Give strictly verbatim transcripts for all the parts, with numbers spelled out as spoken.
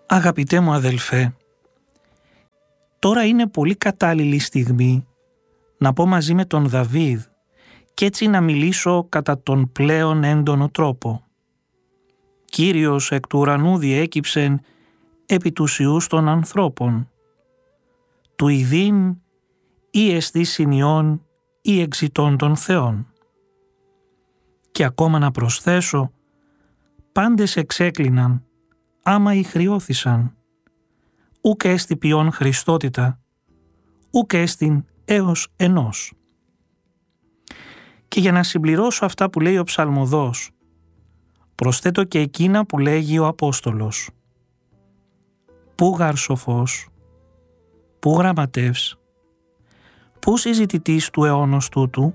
Αγαπητέ μου αδελφέ, τώρα είναι πολύ κατάλληλη στιγμή να πω μαζί με τον Δαβίδ και έτσι να μιλήσω κατά τον πλέον έντονο τρόπο. Κύριος εκ του ουρανού διέκυψεν επί τους ιούς των ανθρώπων. Του ιδίν ή εστί συνειών ή εξητών των θεών. Και ακόμα να προσθέσω, πάντες εξέκλειναν, άμα ηχριώθησαν. Ουκ έστι ποιόν Χριστότητα, ουκ έστιν έως ενός. Και για να συμπληρώσω αυτά που λέει ο ψαλμοδός, προσθέτω και εκείνα που λέγει ο Απόστολος. Πού γαρσοφός, πού γραμματεύς, πού συζητητής του αιώνος τούτου,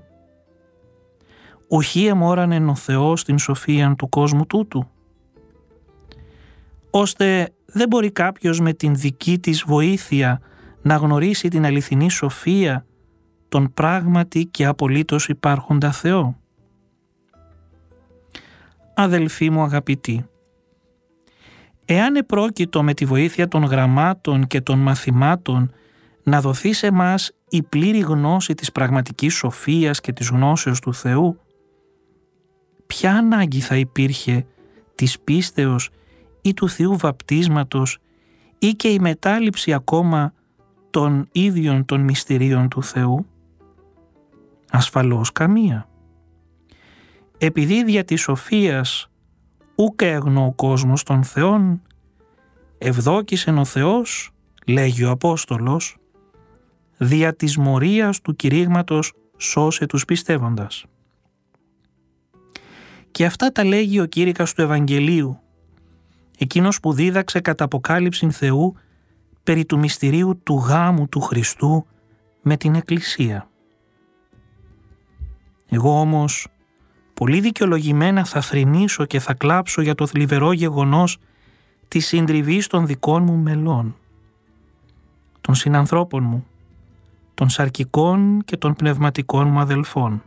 ουχή εμόρανεν ο Θεός την σοφίαν του κόσμου τούτου, ώστε δεν μπορεί κάποιος με την δική της βοήθεια να γνωρίσει την αληθινή σοφία, τον πράγματι και απολύτως υπάρχοντα Θεό. Αδελφοί μου αγαπητοί, εάν επρόκειτο με τη βοήθεια των γραμμάτων και των μαθημάτων να δοθεί σε μας η πλήρη γνώση της πραγματικής σοφίας και της γνώσεως του Θεού, ποια ανάγκη θα υπήρχε της πίστεως ή του Θείου βαπτίσματος ή και η μετάληψη ακόμα των ίδιων των μυστηρίων του Θεού? Ασφαλώς καμία. Επειδή δια της σοφίας ουκ έγνω ο κόσμος των Θεών, ευδόκησεν ο Θεός, λέγει ο Απόστολος, δια της μορίας του κηρύγματος σώσε τους πιστεύοντας. Και αυτά τα λέγει ο κήρυκας του Ευαγγελίου, εκείνος που δίδαξε κατά αποκάλυψην Θεού περί του μυστηρίου του γάμου του Χριστού με την Εκκλησία. Εγώ όμως πολύ δικαιολογημένα θα θρηνήσω και θα κλάψω για το θλιβερό γεγονός της συντριβής των δικών μου μελών, των συνανθρώπων μου, των σαρκικών και των πνευματικών μου αδελφών.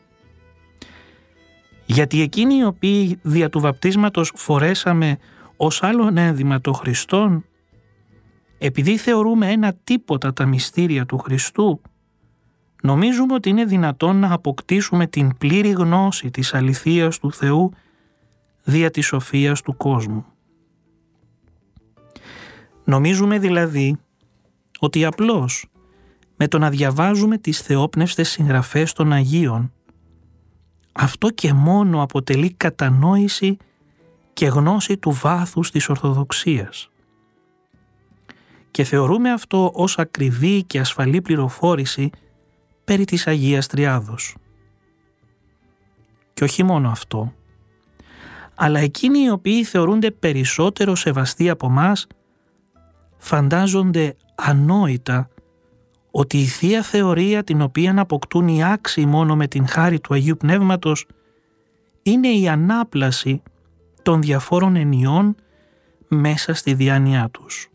Γιατί εκείνοι οι οποίοι δια του βαπτίσματος φορέσαμε ως άλλον ένδυμα το Χριστόν, επειδή θεωρούμε ένα τίποτα τα μυστήρια του Χριστού, νομίζουμε ότι είναι δυνατόν να αποκτήσουμε την πλήρη γνώση της αληθείας του Θεού δια της σοφίας του κόσμου. Νομίζουμε δηλαδή ότι απλώς με το να διαβάζουμε τις θεόπνευστες συγγραφές των Αγίων, αυτό και μόνο αποτελεί κατανόηση και γνώση του βάθους της Ορθοδοξίας. Και θεωρούμε αυτό ως ακριβή και ασφαλή πληροφόρηση περί της Αγίας Τριάδος. Και όχι μόνο αυτό, αλλά εκείνοι οι οποίοι θεωρούνται περισσότερο σεβαστοί από μας, φαντάζονται ανόητα ότι η Θεία Θεωρία την οποία αποκτούν οι άξιοι μόνο με την χάρη του Αγίου Πνεύματος είναι η ανάπλαση των διαφόρων ενιών μέσα στη διάνοιά τους.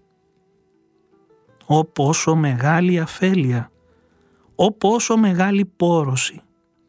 Ω πόσο μεγάλη αφέλεια, ω πόσο μεγάλη πόρωση.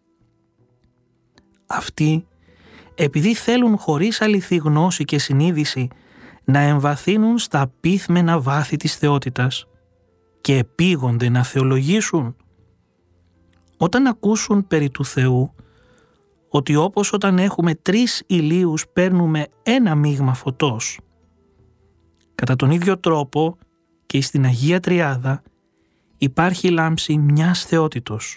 Αυτοί, επειδή θέλουν χωρίς αληθή γνώση και συνείδηση να εμβαθύνουν στα απίθμενα βάθη της θεότητας και επίγονται να θεολογήσουν, όταν ακούσουν περί του Θεού ότι όπως όταν έχουμε τρεις ηλίους παίρνουμε ένα μείγμα φωτός, κατά τον ίδιο τρόπο και στην Αγία Τριάδα υπάρχει λάμψη μιας θεότητος.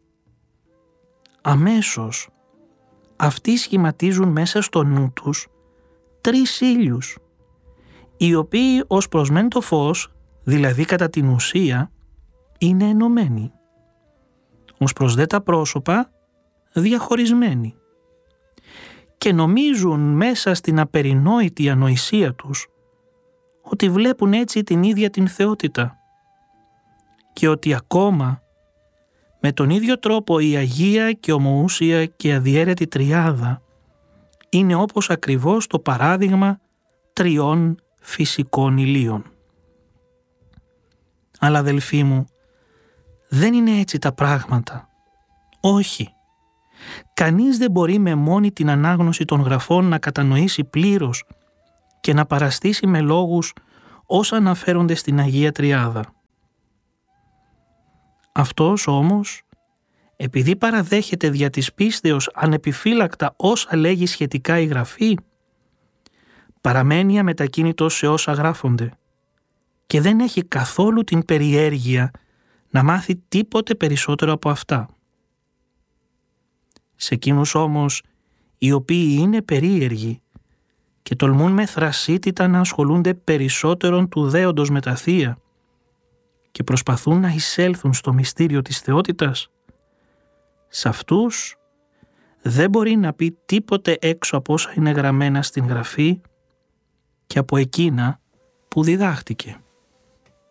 Αμέσως αυτοί σχηματίζουν μέσα στο νου τους τρεις ήλιους, οι οποίοι ως προς μεν το φως, δηλαδή κατά την ουσία, είναι ενωμένοι. Ως προς δε τα πρόσωπα, διαχωρισμένοι. Και νομίζουν μέσα στην απερινόητη ανοησία τους ότι βλέπουν έτσι την ίδια την θεότητα και ότι ακόμα με τον ίδιο τρόπο η Αγία και ομοούσια και αδιέρετη Τριάδα είναι όπως ακριβώς το παράδειγμα τριών φυσικών ηλίων. Αλλά αδελφοί μου, δεν είναι έτσι τα πράγματα. Όχι. Κανείς δεν μπορεί με μόνη την ανάγνωση των γραφών να κατανοήσει πλήρως και να παραστήσει με λόγους όσα αναφέρονται στην Αγία Τριάδα. Αυτός όμως, επειδή παραδέχεται δια της πίστεως ανεπιφύλακτα όσα λέγει σχετικά η Γραφή, παραμένει αμετακίνητος σε όσα γράφονται και δεν έχει καθόλου την περιέργεια να μάθει τίποτε περισσότερο από αυτά. Σε εκείνους όμως οι οποίοι είναι περίεργοι και τολμούν με θρασίτητα να ασχολούνται περισσότερον του δέοντος με τα θεία και προσπαθούν να εισέλθουν στο μυστήριο της θεότητας, σε αυτούς δεν μπορεί να πει τίποτε έξω από όσα είναι γραμμένα στην Γραφή και από εκείνα που διδάχτηκε.